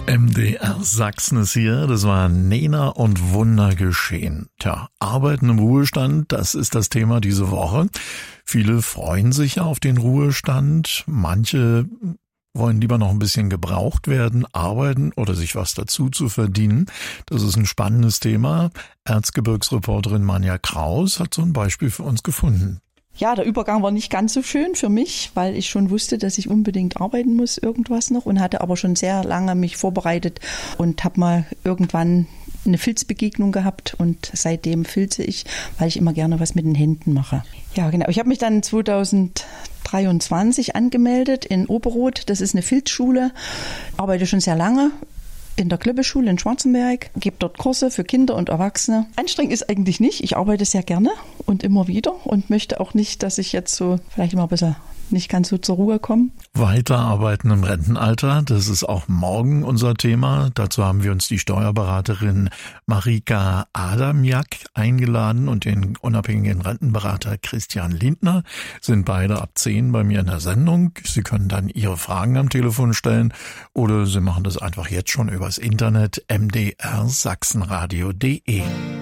MDR Sachsen ist hier, das war Nena und Wunder geschehen. Tja, Arbeiten im Ruhestand, das ist das Thema diese Woche. Viele freuen sich ja auf den Ruhestand, manche wollen lieber noch ein bisschen gebraucht werden, arbeiten oder sich was dazu zu verdienen. Das ist ein spannendes Thema. Erzgebirgsreporterin Manja Kraus hat so ein Beispiel für uns gefunden. Ja, der Übergang war nicht ganz so schön für mich, weil ich schon wusste, dass ich unbedingt arbeiten muss, irgendwas noch, und hatte aber schon sehr lange mich vorbereitet und habe mal irgendwann eine Filzbegegnung gehabt und seitdem filze ich, weil ich immer gerne was mit den Händen mache. Ja, genau. Ich habe mich dann 2023 angemeldet in Oberroth. Das ist eine Filzschule. Arbeite schon sehr lange in der Klöppeschule in Schwarzenberg, gebe dort Kurse für Kinder und Erwachsene. Anstrengend ist eigentlich nicht. Ich arbeite sehr gerne und immer wieder und möchte auch nicht, dass ich jetzt so vielleicht immer ein bisschen nicht ganz so zur Ruhe komme. Weiterarbeiten im Rentenalter, das ist auch morgen unser Thema. Dazu haben wir uns die Steuerberaterin Marika Adamjak eingeladen und den unabhängigen Rentenberater Christian Lindner. Sind beide ab 10 bei mir in der Sendung. Sie können dann Ihre Fragen am Telefon stellen oder Sie machen das einfach jetzt schon übers Internet mdrsachsenradio.de.